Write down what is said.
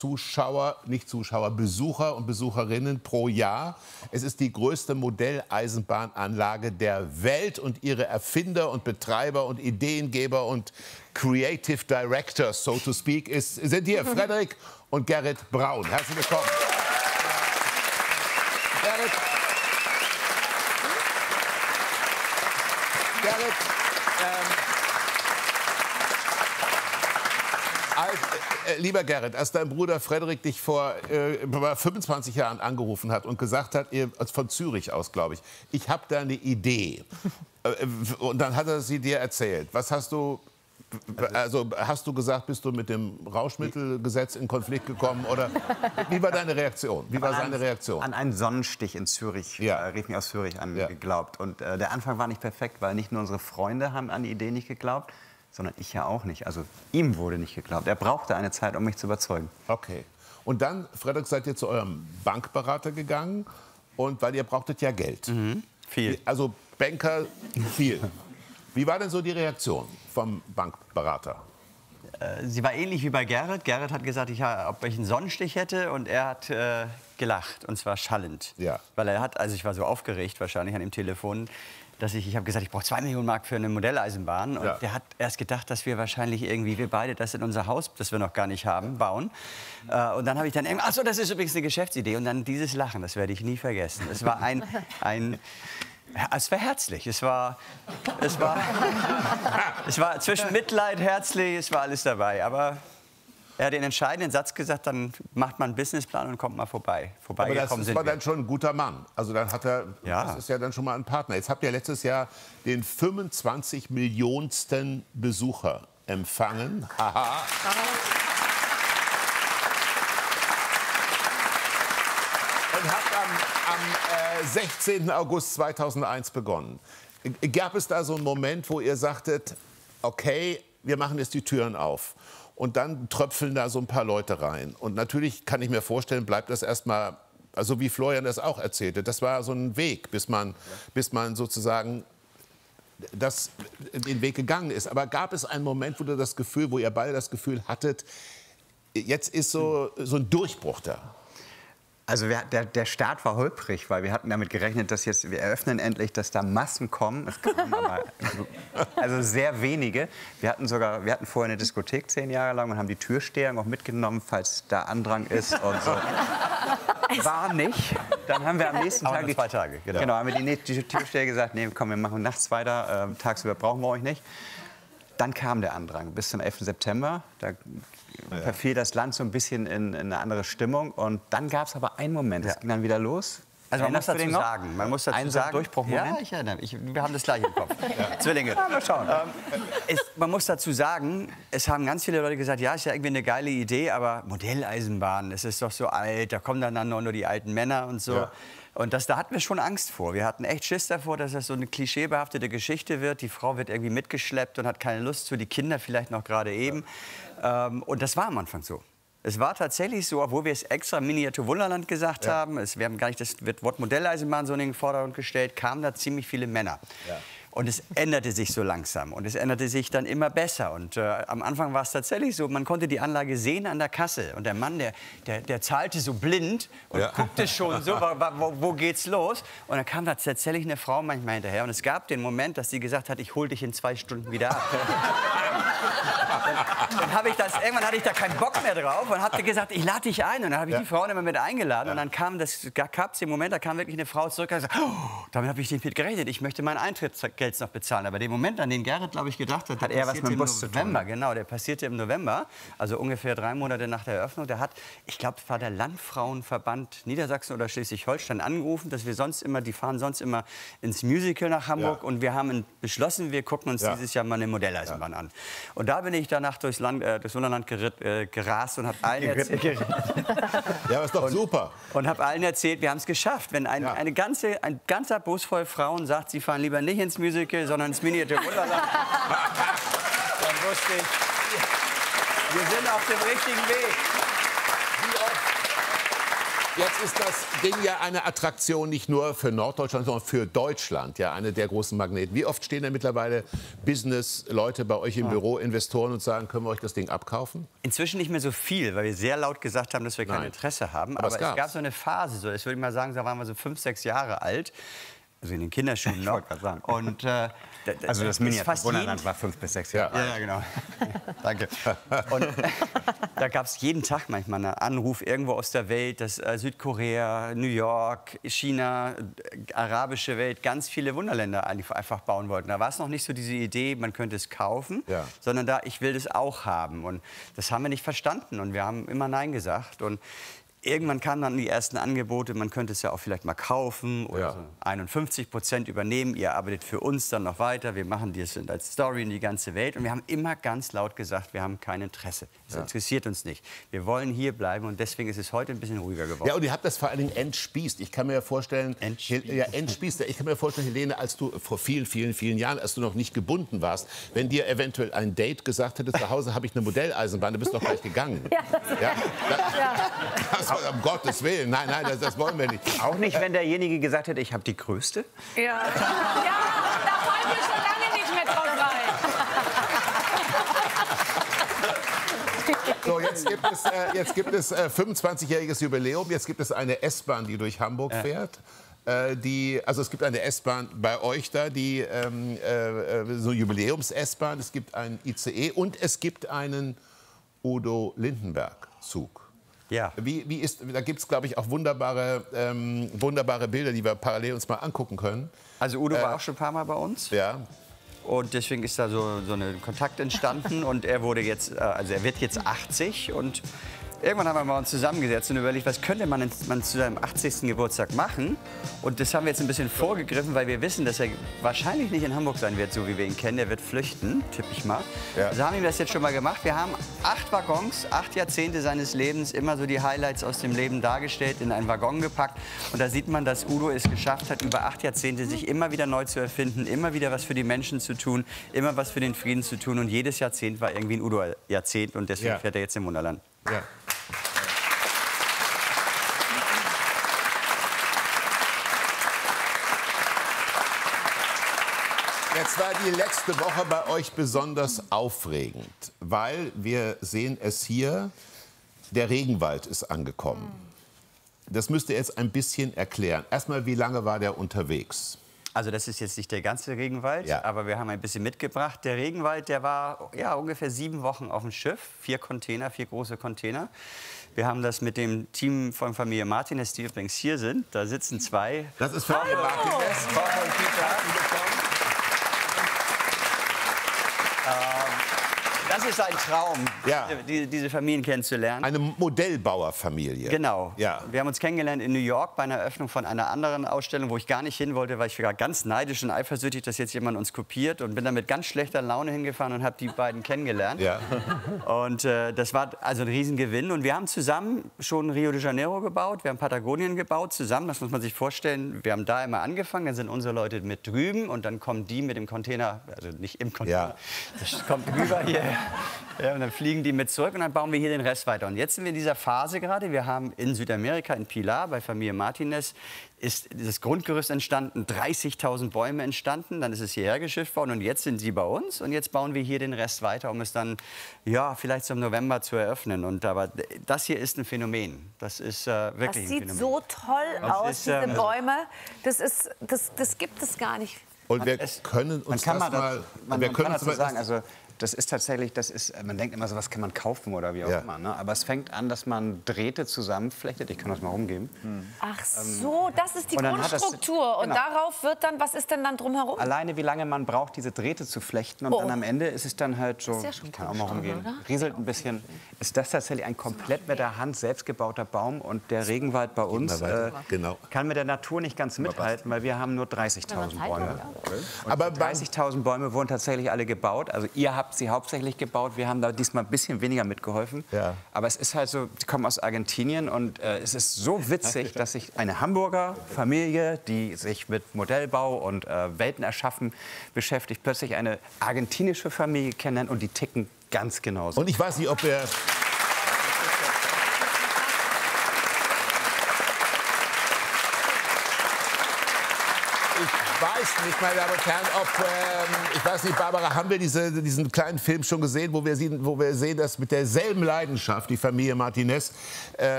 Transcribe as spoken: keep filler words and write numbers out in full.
Zuschauer, nicht Zuschauer, Besucher und Besucherinnen pro Jahr. Es ist die größte Modelleisenbahnanlage der Welt und ihre Erfinder und Betreiber und Ideengeber und Creative Directors, so to speak, ist, sind hier Frederik und Gerrit Braun. Herzlich willkommen. Gerrit. Gerrit. Ähm, als, äh, lieber Gerrit, als dein Bruder Frederik dich vor äh, fünfundzwanzig Jahren angerufen hat und gesagt hat, ihr, von Zürich aus, glaube ich, ich habe da eine Idee. äh, und dann hat er sie dir erzählt. Was hast du... Also hast du gesagt, bist du mit dem Rauschmittelgesetz in Konflikt gekommen oder wie war deine Reaktion? Wie war seine Reaktion? An einen Sonnenstich in Zürich, ja. äh, rief mich aus Zürich an, ja. geglaubt. Und äh, der Anfang war nicht perfekt, weil nicht nur unsere Freunde haben an die Idee nicht geglaubt, sondern ich ja auch nicht. Also ihm wurde nicht geglaubt. Er brauchte eine Zeit, um mich zu überzeugen. Okay. Und dann, Frederik, seid ihr zu eurem Bankberater gegangen und weil ihr brauchtet ja Geld. Mhm. Viel. Also Banker, viel. Wie war denn so die Reaktion vom Bankberater? Äh, sie war ähnlich wie bei Gerrit. Gerrit hat gesagt, ich, ob ich einen Sonnenstich hätte, und er hat äh, gelacht, und zwar schallend. Ja. Weil er hat, also ich war so aufgeregt wahrscheinlich an dem Telefon, dass ich, ich habe gesagt, ich brauche zwei Millionen Mark für eine Modelleisenbahn. Und ja. der hat erst gedacht, dass wir wahrscheinlich irgendwie, wir beide, das in unser Haus, das wir noch gar nicht haben, bauen. Äh, und dann habe ich dann irgendwann, ach so, das ist übrigens eine Geschäftsidee. Und dann dieses Lachen, das werde ich nie vergessen. Es war ein, ein Es war herzlich. Es war, es war, es war zwischen Mitleid, herzlich, es war alles dabei. Aber er hat den entscheidenden Satz gesagt, dann macht man einen Businessplan und kommt mal vorbei. Aber das ist war dann schon ein guter Mann. Also dann hat er, ja. das ist ja dann schon mal ein Partner. Jetzt habt ihr letztes Jahr den fünfundzwanzig Millionensten Besucher empfangen. Haha. Und habt am, am äh, sechzehnten August zweitausendeins begonnen. Gab es da so einen Moment, wo ihr sagtet, okay, wir machen jetzt die Türen auf. Und dann tröpfeln da so ein paar Leute rein. Und natürlich kann ich mir vorstellen, bleibt das erstmal, also wie Florian das auch erzählte, das war so ein Weg, bis man, bis man sozusagen das, den Weg gegangen ist. Aber gab es einen Moment, wo du das Gefühl, wo ihr beide das Gefühl hattet, jetzt ist so, so ein Durchbruch da? Also wir, der, der Start war holprig, weil wir hatten damit gerechnet, dass jetzt wir eröffnen endlich, dass da Massen kommen. Es kamen aber also sehr wenige. Wir hatten sogar, wir hatten vorher eine Diskothek zehn Jahre lang und haben die Türsteher auch mitgenommen, falls da Andrang ist und so. War nicht. Dann haben wir am nächsten aber Tag die zwei Tage, genau. Genau, haben wir die, die Türsteher gesagt, nee, komm, wir machen nachts weiter, äh, tagsüber brauchen wir euch nicht. Dann kam der Andrang bis zum elften September. Da ja. verfiel das Land so ein bisschen in, in eine andere Stimmung. Und dann gab es aber einen Moment, es ja. ging dann wieder los. Also man muss dazu sagen, man muss dazu Ein sagen, Durchbruchmoment? Ja, ich erinnere mich. Wir haben das gleiche im Kopf. Ja. Zwillinge. Ja, mal schauen. Ähm, es, man muss dazu sagen, es haben ganz viele Leute gesagt, ja, ist ja irgendwie eine geile Idee, aber Modelleisenbahn, das ist doch so alt, da kommen dann, dann nur die alten Männer und so. Ja. Und das, da hatten wir schon Angst vor. Wir hatten echt Schiss davor, dass das so eine klischeebehaftete Geschichte wird. Die Frau wird irgendwie mitgeschleppt und hat keine Lust zu, die Kinder vielleicht noch gerade eben. Ja. Ähm, und das war am Anfang so. Es war tatsächlich so, obwohl wir es extra Miniatur Wunderland gesagt ja. haben, es, wir haben gar nicht das Wort Modelleisenbahn so in den Vordergrund gestellt, kamen da ziemlich viele Männer. Ja. Und es änderte sich so langsam und es änderte sich dann immer besser. Und äh, am Anfang war es tatsächlich so, man konnte die Anlage sehen an der Kasse. Und der Mann, der, der, der zahlte so blind und ja. guckte schon so, wo, wo geht's los? Und dann kam da tatsächlich eine Frau manchmal hinterher. Und es gab den Moment, dass sie gesagt hat, ich hol dich in zwei Stunden wieder ab. Dann, dann habe ich das, irgendwann hatte ich da keinen Bock mehr drauf und habe gesagt, ich lade dich ein. Und dann habe ich ja. die Frauen immer mit eingeladen. Ja. Und dann kam das, gab es den Moment, da kam wirklich eine Frau zurück und gesagt, oh, damit habe ich nicht mit gerechnet. Ich möchte meinen Eintrittsgeld noch bezahlen. Aber den Moment, an den Gerrit, glaube ich, gedacht hat, hat er was mit dem Bus zu tun. Genau, der passierte im November, also ungefähr drei Monate nach der Eröffnung. Der hat, ich glaube, es war der Landfrauenverband Niedersachsen oder Schleswig-Holstein angerufen, dass wir sonst immer, die fahren sonst immer ins Musical nach Hamburg. Ja. Und wir haben beschlossen, wir gucken uns ja. dieses Jahr mal eine Modelleisenbahn ja. an. Und da bin ich danach durchs, Land, äh, durchs Wunderland gerit, äh, gerast und habe allen erzählt. Ja, aber ist doch und, super. Und habe allen erzählt, wir haben es geschafft. Wenn ein, ja. eine ganze, ein ganzer Bus voll Frauen sagt, sie fahren lieber nicht ins Musical, sondern ins Miniatur Wunderland, dann wusste ich, wir sind auf dem richtigen Weg. jetzt ist das Ding ja eine Attraktion nicht nur für Norddeutschland, sondern für Deutschland. Ja, eine der großen Magneten. Wie oft stehen denn mittlerweile Business-Leute bei euch im Ja. Büro, Investoren und sagen, können wir euch das Ding abkaufen? Inzwischen nicht mehr so viel, weil wir sehr laut gesagt haben, dass wir kein Nein. Interesse haben. Aber Aber, es es, gab's. gab so eine Phase, so, das würde ich mal sagen, da waren wir so fünf, sechs Jahre alt. Also in den Kinderschuhen noch. wollte gerade sagen. Und, äh, da- da- Also das ist Miniatur fast Wunderland jeden- war fünf bis sechs Jahre. Ja, ja, genau. Danke. Und da gab es jeden Tag manchmal einen Anruf irgendwo aus der Welt, dass äh, Südkorea, New York, China, äh, arabische Welt, ganz viele Wunderländer einfach bauen wollten. Da war es noch nicht so diese Idee, man könnte es kaufen, Ja. sondern da, ich will das auch haben. Und das haben wir nicht verstanden und wir haben immer Nein gesagt. Und irgendwann kamen dann die ersten Angebote, man könnte es ja auch vielleicht mal kaufen oder Ja. so einundfünfzig Prozent übernehmen. Ihr arbeitet für uns dann noch weiter, wir machen das als Story in die ganze Welt. Und wir haben immer ganz laut gesagt, wir haben kein Interesse. Das Ja. interessiert uns nicht. Wir wollen hier bleiben und deswegen ist es heute ein bisschen ruhiger geworden. Ja, und ihr habt das vor allen Dingen entspießt. Ich kann mir ja vorstellen, Entspießt. Hel- ja, entspießt. Ich kann mir vorstellen, Helene, als du vor vielen, vielen, vielen Jahren, als du noch nicht gebunden warst, wenn dir eventuell ein Date gesagt hätte, zu Hause habe ich eine Modelleisenbahn, du bist doch gleich gegangen. Ja, das, Ja, das, ja. das, um Gottes Willen. Nein, nein, das, das wollen wir nicht. Auch nicht, wenn derjenige gesagt hätte, ich habe die größte? Ja. ja, da fallen wir schon lange nicht mehr drauf rein. So, jetzt gibt es, äh, jetzt gibt es äh, fünfundzwanzigjähriges Jubiläum. Jetzt gibt es eine S-Bahn, die durch Hamburg fährt. Äh, die, also es gibt eine S-Bahn bei euch da, die ähm, äh, so Jubiläums-S-Bahn. Es gibt einen I C E und es gibt einen Udo Lindenberg-Zug. Ja. Wie, wie ist, da gibt es, glaube ich, auch wunderbare, ähm, wunderbare Bilder, die wir parallel uns mal angucken können. Also Udo war auch schon ein paar Mal bei uns. Ja. Und deswegen ist da so, so ein Kontakt entstanden. Und er wurde jetzt, äh, also er wird jetzt achtzig. Und irgendwann haben wir mal uns zusammengesetzt und überlegt, was könnte man, denn- man zu seinem achtzigsten Geburtstag machen. Und das haben wir jetzt ein bisschen vorgegriffen, weil wir wissen, dass er wahrscheinlich nicht in Hamburg sein wird, so wie wir ihn kennen. Er wird flüchten, tippe ich mal. Ja. Also haben wir das jetzt schon mal gemacht. Wir haben acht Waggons, acht Jahrzehnte seines Lebens, immer so die Highlights aus dem Leben dargestellt, in einen Waggon gepackt. Und da sieht man, dass Udo es geschafft hat, über acht Jahrzehnte sich immer wieder neu zu erfinden, immer wieder was für die Menschen zu tun, immer was für den Frieden zu tun. Und jedes Jahrzehnt war irgendwie ein Udo-Jahrzehnt. Und deswegen Ja. fährt er jetzt im Wunderland. Ja. Jetzt war die letzte Woche bei euch besonders aufregend, weil wir sehen es hier, der Regenwald ist angekommen. Das müsst ihr jetzt ein bisschen erklären. Erstmal, wie lange war der unterwegs? Also das ist jetzt nicht der ganze Regenwald, Ja. aber wir haben ein bisschen mitgebracht. Der Regenwald, der war ja, ungefähr sieben Wochen auf dem Schiff, vier Container, vier große Container. Wir haben das mit dem Team von Familie Martinez, die übrigens hier sind. Da sitzen zwei. Das ist Familie Martinez. Frau von Kita. Das ist ein Traum, Ja. die, diese Familien kennenzulernen. Eine Modellbauerfamilie. Genau. Ja. Wir haben uns kennengelernt in New York bei einer Eröffnung von einer anderen Ausstellung, wo ich gar nicht hin wollte, weil ich war ganz neidisch und eifersüchtig, dass jetzt jemand uns kopiert, und bin dann mit ganz schlechter Laune hingefahren und habe die beiden kennengelernt. Ja. Und äh, das war also ein Riesengewinn. Und wir haben zusammen schon Rio de Janeiro gebaut, wir haben Patagonien gebaut zusammen. Das muss man sich vorstellen. Wir haben da immer angefangen, dann sind unsere Leute mit drüben und dann kommen die mit dem Container, also nicht im Container, Ja. das kommt rüber hier. Ja, und dann fliegen die mit zurück und dann bauen wir hier den Rest weiter. Und jetzt sind wir in dieser Phase gerade. Wir haben in Südamerika, in Pilar, bei Familie Martinez, ist das Grundgerüst entstanden, dreißigtausend Bäume entstanden. Dann ist es hierher geschifft worden und jetzt sind sie bei uns. Und jetzt bauen wir hier den Rest weiter, um es dann, ja, vielleicht so im November zu eröffnen. Und aber das hier ist ein Phänomen. Das ist äh, Das wirklich ein sieht Phänomen. so toll Das aus, ist, diese ähm, Bäume. Das, ist, das, das gibt es gar nicht. Und wir es- können uns Man kann das mal, mal... das, man, wir man können kann uns dazu mal- sagen, also das ist tatsächlich, das ist, man denkt immer so, was kann man kaufen oder wie auch Ja. immer. Ne? Aber es fängt an, dass man Drähte zusammenflechtet. Ich kann das mal rumgeben. Ach so, das ist die und dann hat das- Grundstruktur. Und genau. darauf wird dann, was ist denn dann drumherum? Alleine wie lange man braucht, diese Drähte zu flechten. Und Oh. dann am Ende ist es dann halt so, Ist ja schon ich kann auch mal Kunststoff, rumgehen, oder? rieselt ein bisschen. Ist das tatsächlich ein komplett mit der Hand selbstgebauter Baum. Und der Regenwald bei uns mal weiter. äh, Genau. kann mit der Natur nicht ganz mithalten, weil wir haben nur dreißigtausend Bäume. Aber beim, dreißigtausend Bäume wurden tatsächlich alle gebaut. Also ihr habt sie hauptsächlich gebaut. Wir haben da diesmal ein bisschen weniger mitgeholfen. Ja. Aber es ist halt so, die kommen aus Argentinien und äh, es ist so witzig, dass sich eine Hamburger Familie, die sich mit Modellbau und äh, Welten erschaffen beschäftigt, plötzlich eine argentinische Familie kennenlernt und die ticken ganz genauso. und ich weiß nicht, ob wir... meisten, ich meine Damen und Herren, ob, ähm, ich weiß nicht, Barbara, haben wir diese, diesen kleinen Film schon gesehen, wo wir, sehen, wo wir sehen, dass mit derselben Leidenschaft die Familie Martinez äh,